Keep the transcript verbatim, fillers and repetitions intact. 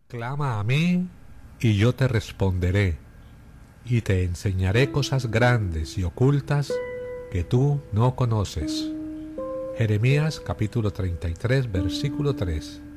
Clama a mí, y yo te responderé, y te enseñaré cosas grandes y ocultas que tú no conoces. Jeremías capítulo treinta y tres, versículo tres.